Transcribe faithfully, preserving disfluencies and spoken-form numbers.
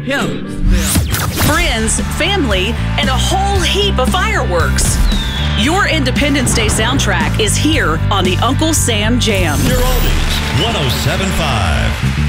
Yeah. friends, family, and a whole heap of fireworks. Your Independence Day soundtrack is here on the Uncle Sam Jam. Your oldies, one oh seven point five.